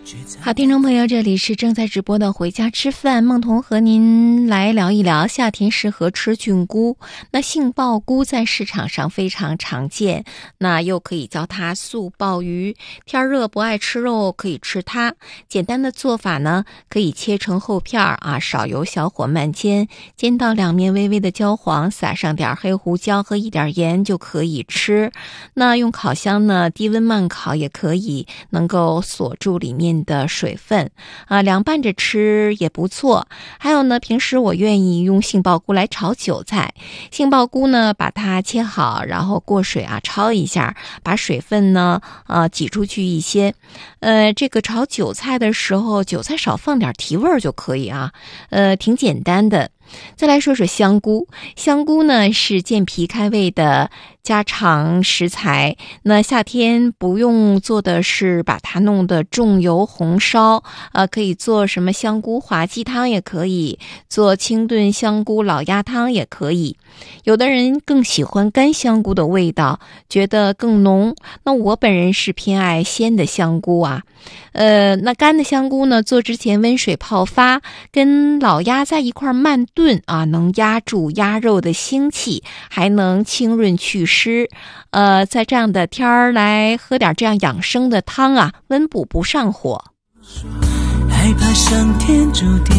好，听众朋友，这里是正在直播的回家吃饭，梦彤和您来聊一聊夏天适合吃菌菇。那杏鲍菇在市场上非常常见，那又可以叫它素鲍鱼。天热不爱吃肉，可以吃它。简单的做法呢，可以切成厚片啊，少油小火慢煎，煎到两面微微的焦黄，撒上点黑胡椒和一点盐就可以吃。那用烤箱呢，低温慢烤也可以，能够锁住里面的水分啊，凉拌着吃也不错。还有呢，平时我愿意用杏鲍菇来炒韭菜。杏鲍菇呢，把它切好，然后过水啊焯一下，把水分呢挤出去一些。这个炒韭菜的时候，韭菜少放点提味就可以啊，挺简单的。再来说说香菇，香菇呢是健脾开胃的家常食材。那夏天不用做的是把它弄得重油红烧，可以做什么香菇滑鸡汤也可以，做清炖香菇老鸭汤也可以。有的人更喜欢干香菇的味道，觉得更浓。那我本人是偏爱鲜的香菇啊。那干的香菇呢，做之前温水泡发，跟老鸭在一块慢炖啊，能压住鸭肉的腥气，还能清润祛湿。在这样的天儿来喝点这样养生的汤啊，温补不上火。 害怕上天注定，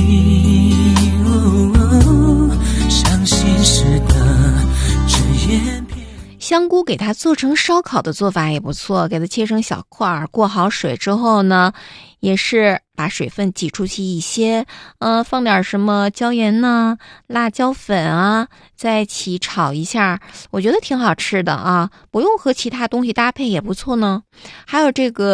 伤心时的只言片。 香菇给它做成烧烤的做法也不错，给它切成小块，过好水之后呢，也是把水分挤出去一些，放点什么椒盐呢、辣椒粉啊，在一起炒一下，我觉得挺好吃的啊，不用和其他东西搭配也不错呢。还有这个